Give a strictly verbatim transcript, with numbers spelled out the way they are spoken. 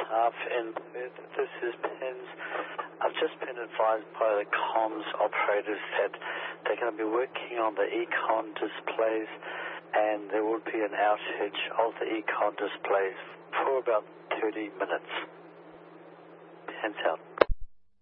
half in Perth. This is Pens. I've just been advised by the comms operators that they're going to be working on the Econ displays, and there will be an outage of the Econ displays for about thirty minutes. Pens out.